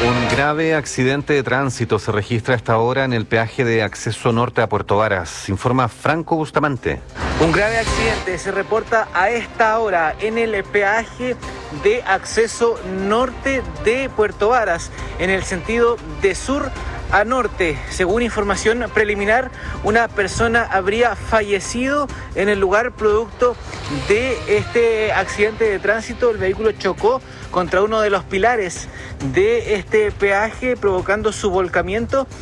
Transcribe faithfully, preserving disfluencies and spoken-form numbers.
Un grave accidente de tránsito se registra a esta hora en el peaje de acceso norte a Puerto Varas. Informa Franco Bustamante. Un grave accidente se reporta a esta hora en el peaje de acceso norte de Puerto Varas, en el sentido de sur a norte. Según información preliminar, una persona habría fallecido en el lugar producto de este accidente de tránsito. El vehículo chocó contra uno de los pilares de este peaje, provocando su volcamiento